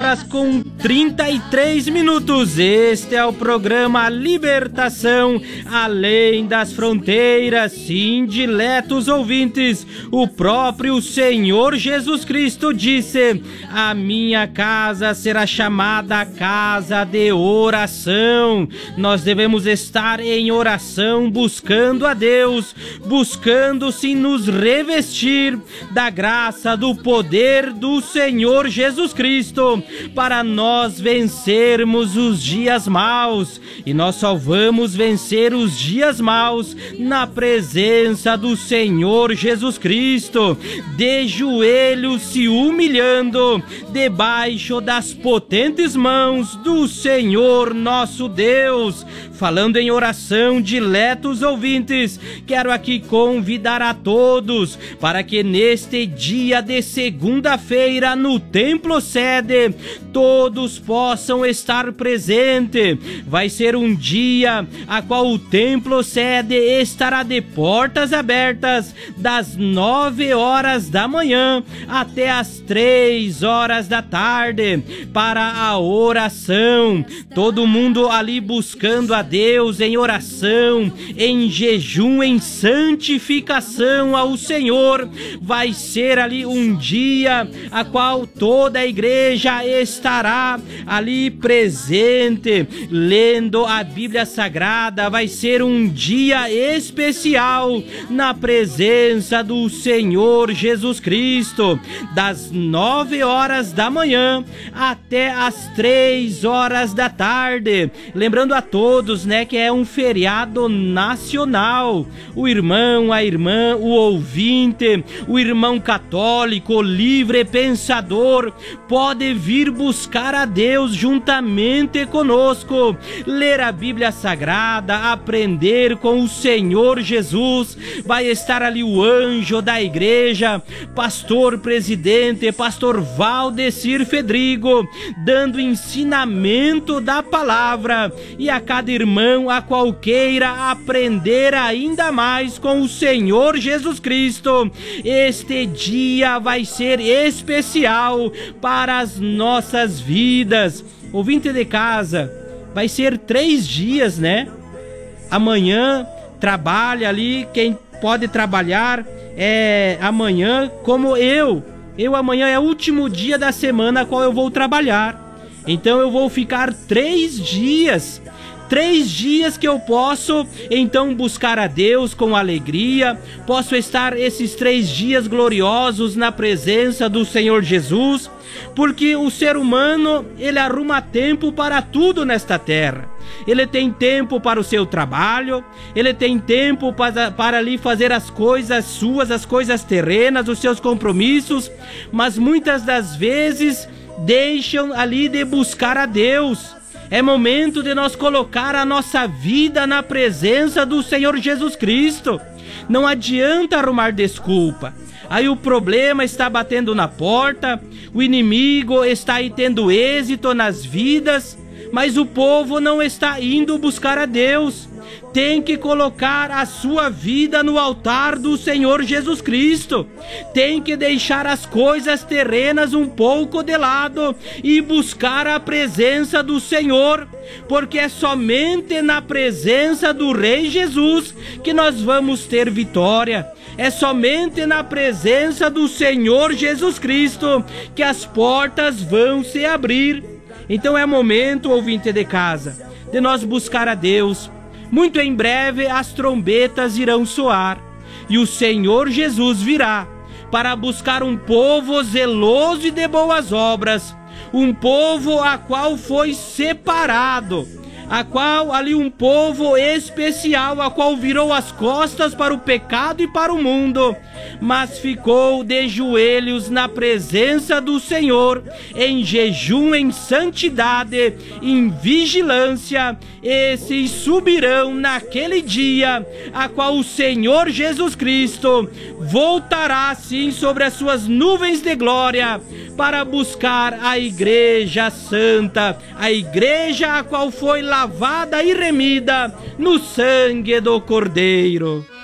6h33. Este é o programa Libertação Além das Fronteiras. Sim, diletos ouvintes, o próprio Senhor Jesus Cristo disse: a minha casa será chamada casa de oração. Nós devemos estar em oração, buscando a Deus, buscando sim nos revestir da graça, do poder do Senhor Jesus Cristo, para nós vencermos os dias maus. E nós só vamos vencer os dias maus na presença do Senhor Jesus Cristo, de joelhos se humilhando debaixo das potentes mãos do Senhor nosso Deus. Falando em oração, diletos ouvintes, quero aqui convidar a todos para que neste dia de segunda-feira no Templo Sede todos possam estar presentes. Vai ser um dia a qual o Templo Sede estará de portas abertas das 9 horas da manhã até as 3 horas da tarde para a oração. Todo mundo ali buscando a Deus em oração, em jejum, em santificação ao Senhor. Vai ser ali um dia a qual toda a igreja estará ali presente, lendo a Bíblia Sagrada. Vai ser um dia especial na presença do Senhor Jesus Cristo, das 9 horas da manhã até as 3 horas da tarde. Lembrando a todos, que é um feriado nacional. O irmão, a irmã, o ouvinte, o irmão católico, o livre pensador, pode vir buscar a Deus juntamente conosco, ler a Bíblia Sagrada, aprender com o Senhor Jesus. Vai estar ali o anjo da igreja, pastor presidente, pastor Valdecir Fedrigo, dando ensinamento da palavra, e a cada irmão a qual queira aprender ainda mais com o Senhor Jesus Cristo, este dia vai ser especial para as nossas vidas. Ouvinte de casa, vai ser 3 dias, Amanhã trabalha ali, quem pode trabalhar amanhã, como eu amanhã é o último dia da semana a qual eu vou trabalhar. Então eu vou ficar 3 dias. 3 dias que eu posso então buscar a Deus com alegria. Posso estar esses 3 dias gloriosos na presença do Senhor Jesus, porque o ser humano, ele arruma tempo para tudo nesta terra. Ele tem tempo para o seu trabalho, ele tem tempo para ali fazer as coisas suas, as coisas terrenas, os seus compromissos, mas muitas das vezes deixam ali de buscar a Deus. É momento de nós colocar a nossa vida na presença do Senhor Jesus Cristo. Não adianta arrumar desculpa. Aí o problema está batendo na porta, o inimigo está aí tendo êxito nas vidas, mas o povo não está indo buscar a Deus. Tem que colocar a sua vida no altar do Senhor Jesus Cristo. Tem que deixar as coisas terrenas um pouco de lado e buscar a presença do Senhor, porque é somente na presença do Rei Jesus que nós vamos ter vitória. É somente na presença do Senhor Jesus Cristo que as portas vão se abrir. Então é momento, ouvinte de casa, de nós buscar a Deus. Muito em breve as trombetas irão soar e o Senhor Jesus virá para buscar um povo zeloso e de boas obras, um povo a qual foi separado, a qual ali um povo especial, a qual virou as costas para o pecado e para o mundo, mas ficou de joelhos na presença do Senhor, em jejum, em santidade, em vigilância. Esses subirão naquele dia, a qual o Senhor Jesus Cristo voltará sim sobre as suas nuvens de glória, para buscar a igreja santa, a igreja a qual foi lavada e remida no sangue do Cordeiro.